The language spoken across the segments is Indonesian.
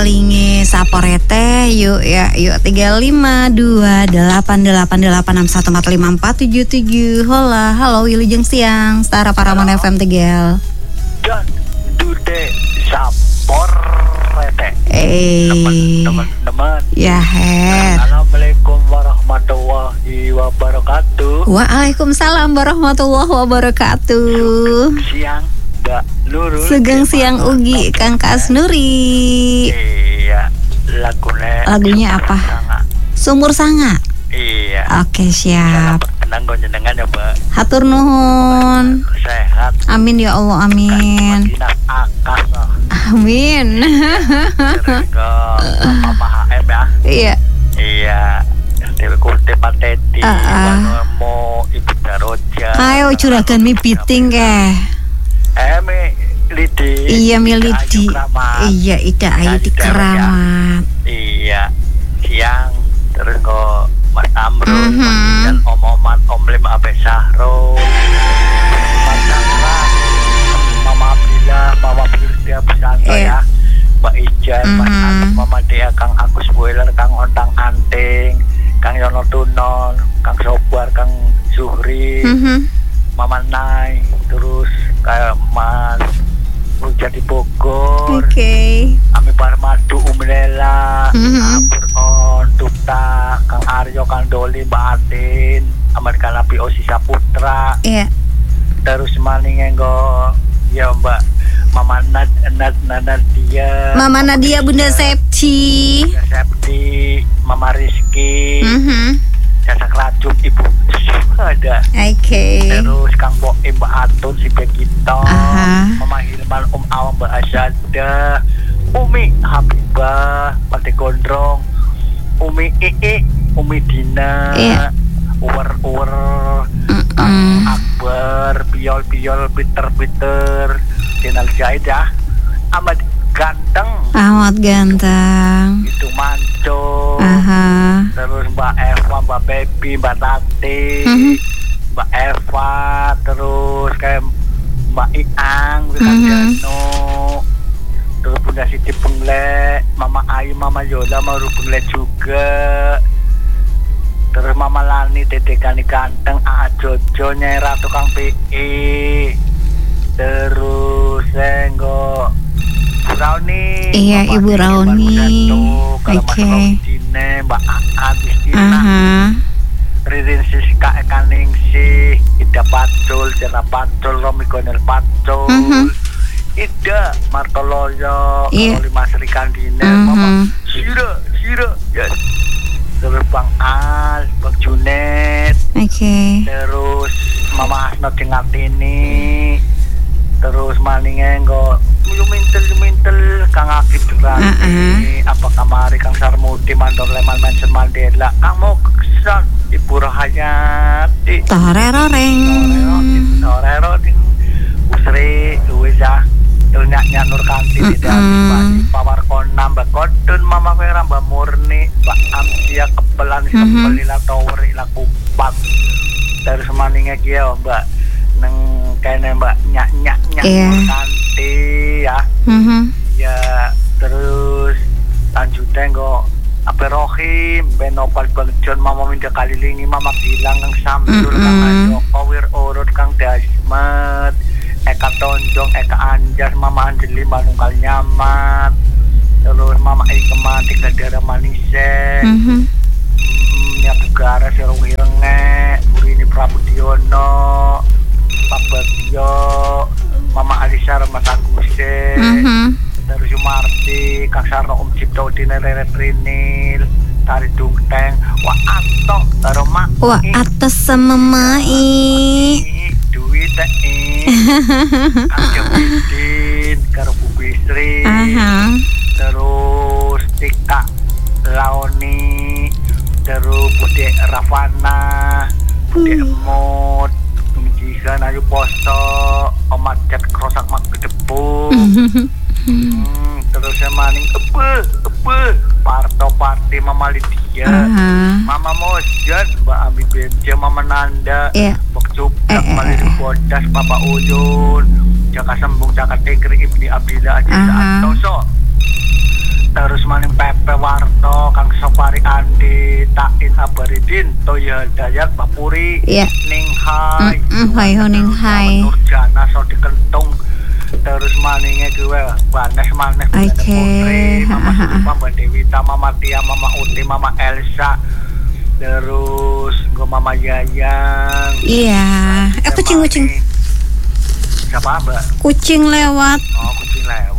ngalingi saporete yuk 35288861454777. Hola, halo Wilujeng Siang, Setara Paraman FM Tegel. Dan dude saporete. Teman-teman. Ya, Het. Assalamualaikum warahmatullahi wabarakatuh. Waalaikumsalam warahmatullahi wabarakatuh. Siang Mbak Nurul. Sugeng siang Ugi Kang Kasnuri. Iya, lagunya apa? Sumur Sanga. Iya. Oke, siap. Tenang jenengan ya, Mbak. Hatur nuhun. Sehat. Amin ya Allah, amin. Amin. Papa HM ya. Iya. Iya. Dewi Kurti Pateti. Mau Ibu Daroja. Ayo curagan mi biting ke. Mi Lidi. Iya, mi Lidi. Iya, Ida Ayu di Keramat. Iya. Siang terus kok Mas Amrul dan Om-Oman Om Lim Abe Sahro, Mas Chandra, Mama Abdillah, Mama Firdia Pesantren ya, Mbak Ijan, Mas Agus, Mama Dea, Kang Agus Boiler, Kang Ontang Anting, Kang Yono Tunon, Kang Sobar, Kang Zuhri, Mama Nai, terus kayak Mas Rujak di Bogor, Ami Parmadu, Umlela, Aburon, Dukta, Kang Aryo, Kang Doli, Mbak Atin, Amerika Nabi Osi Saputra, terus maning enggo ya Mbak Mama Nadia, Mama Nadia, Bunda Septi, Mama Rizky, Jasa Kerajun, Ibu ada. Terus Kang Boim, Mbak Atun, si Begito, Mama Hilman, Om Awang, Mbak Azada, Umi Habibah, Pati Gondrong, Umi Ii, Umi Dina, Uwer, Akbar, Biol, Peter, Jenal Jahid ya, Ahmad Ganteng, itu Manco, terus Mbak Eva, Mbak Baby, Mbak Tati, Mbak Eva, terus kayak Mbak Iang, Jano, terus Bunda Siti Pengle, Mama Ayu, Mama Yola, Mama Pengle juga, terus Mama Lani, Dede Kani Ganteng, Aa Jojo, Nyai Ratu Kang PI, terus Senggo Rauni, iya Mama Ibu Rauni, Mbak Aat, Istina, Ririn Siska, Eka Ningsih, Ida Pacul, Jana Pacul, Romi Gonel Pacul, Ida Martoloyo, Mas Rikandine, Mama Sira, yes. Terus Bang Al, Bang Junet, terus Mama Asno Jengatini, terus maningnya engko Yumintel Kang Akib Durani, apa kamari Kang Sarmudi, Mandor Leman Mansion Mandela, Kang Moksan, Ibu Rahayati, Torero ding Usri Luisa, Nyak Nur Kanti, Tidak Habis Pawar Konam, Mbak Kodun, Mama Vera, Mbak Murni, Mbak Amsia Kebelan, Kebelila Tower, Ila Kupat, terus maningnya kia Mbak neng kene Mbak Nyak Nur Kanti ya, ya terus lanjutnya kok Ape Rohim, Benopal Bang John, Mama Minda Kalilingi, Mama Bilang, Kang Samsul, Kang Anjoko, Wir Urut, Kang Dasmet, Eka Tonjong, Eka Anjas, Mama Anjeli, Manungkal Nyamat, terus Mama Ika Matik, Dadara Manise, ya Bugara, Serung Irenge, Burini Prabu Diono, Pak Bagio, Mama Alisa, Mas Aguse, terus Yumarti, Kang Sarno, Om Cipto, Dina Rere Trinil, Tari Dungteng, Wah Atok, Taro Mai, Wah Atas sama Mai, Duit Kang Jemidin, Karo Bu Bisri, terus Tika Laoni, terus Bude Ravana, Bude Emot, Tumikisan Ayu Poso, Omat Jat Krosak Mak Gedepung, terus yang maning Parto Parti, Mama Lydia, Mama Mojan, Mbak Ami Benja, Mama Nanda, Mbak Cuprak, Malini Bodas, Papa Uyun, Jaka Sembung, Jaka Tegri, Ibni Abdillah, Aja Saat Toso, terus maning Pepe Warto, Kang Sopari Andi, Tain Abaridin, Toya Dayat, Bapuri, Ninghai, Hai ho Ninghai, Nurjana Sodi Kentung, terus maningnya gue Banes Putri, Mama Supa, Mbak Dewita, Mama Tia, Mama Uti, Mama Elsa, terus gue Mama Yayang. Iya, kucing. Siapa Mbak? Kucing lewat. Oh, kucing lewat.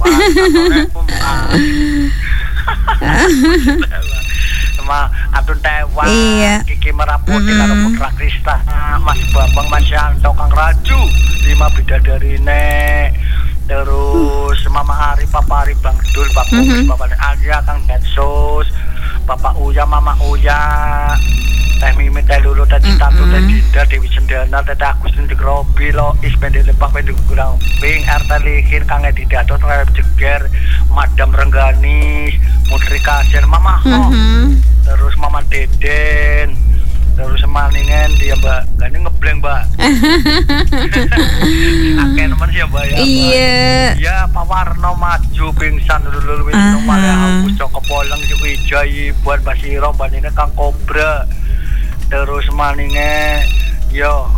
Sama Atun Tewa, iya. Kiki Meraputi, karo Putra Krista, Mas Bambang, Mas Yanto, Kang Raju, 5 bidadari nek, terus Mama Hari, Papa Hari, Bang Dul, Bapak Kumis, Bapak Aja, Kang Densus, Bapak Uya, Mama Uya, Teh Mimi, Teh Lulu, Teh Tatu, Teh Dinda, Dewi Sendana, Teh Agustin, Teh Robi, Lois, Pendek Lebak, Pendek Gurang Ping, RT Lihin, Kang Edi Dato, Teh Jeger, Madam Rengganis, Mutri Kasian, Mama Ho, terus Mama Deden, terus maningen dia Mbak, gani ngebleng Mbak. Akeh nemen sih Mbak ya. Iya. Ya Pak Warno maju pingsan dulu wis nomale aku Joko Poleng Juk Wijay buat Basiro bandine Kang Kobra. Terus maninge yo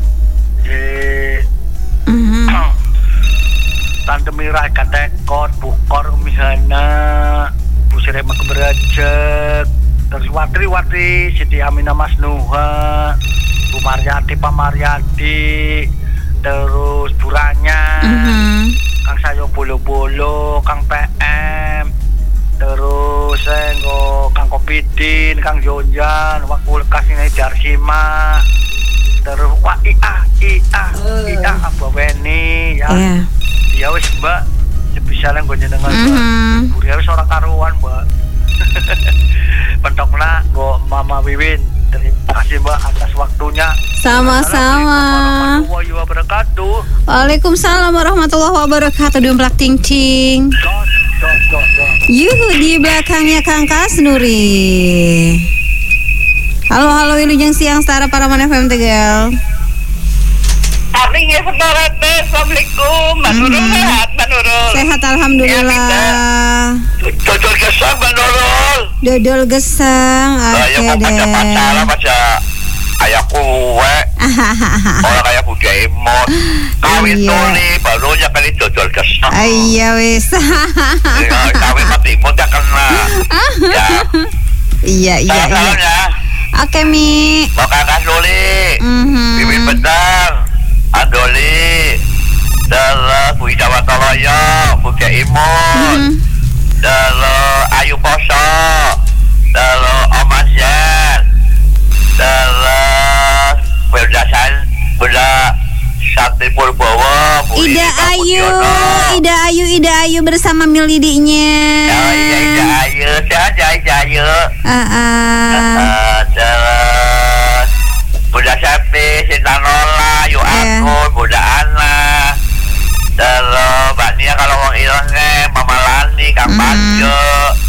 Tante Mira Katekot, Bukor Umihana, Busire Makeberajek, terus Watri Siti Aminah Mas Nuha, Bu Maryati, Pak Maryadi, terus Buranya, Kang Sayo Bolo-Bolo, Kang PM, terus Kang Kopidin, Kang Jonjan, Wakul Kasine Jarsima, terus Wak Ia Abah Weni ya. Ya wis Mbak, sebisa gue nyenengan Mbak. Buri wis ora karuan Mbak. Pentokna go Mama Wiwin. Terima kasih Mbak atas waktunya. Sama-sama. Waalaikumsalam warahmatullahi wabarakatuh. Dumplak ting ting. Yuhu di belakangnya Kang Kasnuri. Halo Wilujeng Siang Setara Paraman FM Tegal. Assalamualaikum, Mbak Nurul sehat, Mbak Nurul. Sehat alhamdulillah. Dodol gesang, Mbak Nurul. Dodol gesang, oke deh. Pacaran aja, kayak kue, orang kayak Budi Imut. Kawin tuli, baru aja kali dodol gesang. Iya wis. Kawin mati imut ya kena. Iya. Salam ya. Oke Mi. Mau kakak Luli, Bibi Bedang, Andoli, terus Bu Jawa Toloyo, Bu Imut, terus Ayu Poso, terus Om Azan, terus Bunda Sakti Purbowo, Ida Ayu bersama Milidinya. Oh iya Ida Ayu, sehat ya Ida Ayu. Terus Bunda Septi, Sinta Nola, Yu Akun, Bunda Ana, terus Mbak Nia kalau orang ilangnya, Mama Lani, Kang Panjo,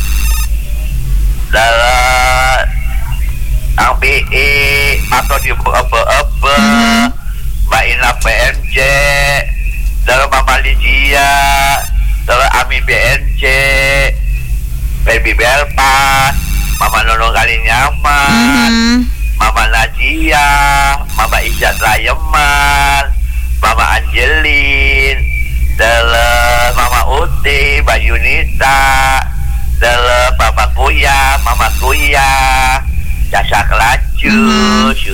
terus Kang P.I, atau di Ebe-Ebe, Mbak Ina PNJ, terus Mama Lydia, terus Ami BNJ, Baby Belpas, Mama Nono Kalinyaman, Mama Nadia, Mama Izat Rayeman, Mama Angelin, terus Mama Uti, Mbak Yunita, terus Papa Kuya, Mama Kuya, Jasa Kelaju,